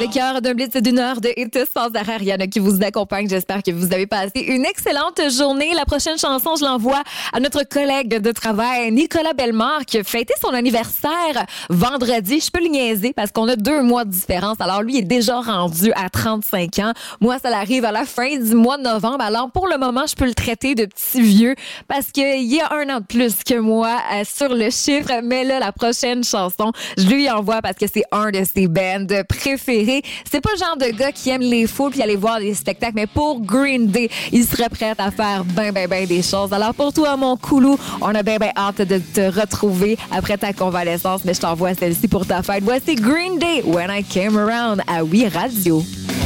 Le cœur d'un blitz d'une heure de hit sans arrêt. Ariane qui vous accompagne. J'espère que vous avez passé une excellente journée. La prochaine chanson, je l'envoie à notre collègue de travail, Nicolas Bellemare, qui a fêté son anniversaire vendredi. Je peux le niaiser parce qu'on a 2 mois de différence. Alors, lui est déjà rendu à 35 ans. Moi, ça l'arrive à la fin du mois de novembre. Alors, pour le moment, je peux le traiter de petit vieux parce qu'il y a 1 an de plus que moi sur le chiffre. Mais là, la prochaine chanson, je lui envoie parce que c'est un de ses bands préférés. C'est pas le genre de gars qui aime les foules puis aller voir des spectacles, mais pour Green Day, il serait prêt à faire ben des choses. Alors pour toi, mon coulou, on a ben hâte de te retrouver après ta convalescence, mais je t'envoie celle-ci pour ta fête. Voici Green Day, When I Came Around à Oui Radio.